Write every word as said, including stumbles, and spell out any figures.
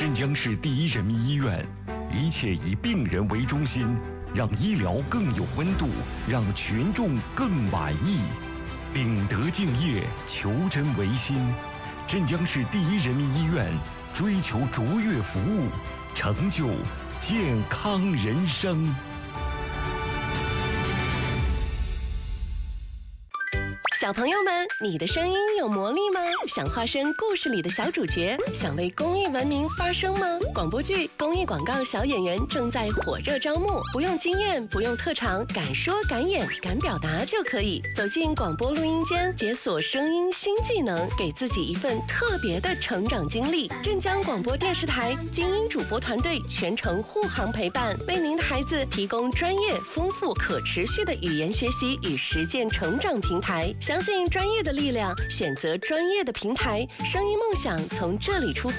镇江市第一人民医院，一切以病人为中心，让医疗更有温度，让群众更满意。秉德敬业，求真维新。镇江市第一人民医院追求卓越服务，成就健康人生。 小朋友们，你的声音有魔力吗？想化身故事里的小主角，想为公益文明发声吗？广播剧、公益广告小演员正在火热招募，不用经验，不用特长，敢说敢演敢表达就可以走进广播录音间，解锁声音新技能，给自己一份特别的成长经历。镇江广播电视台精英主播团队全程护航陪伴，为您的孩子提供专业、丰富、可持续的语言学习与实践成长平台。相信专业的力量，选择专业的平台，声音梦想从这里出发。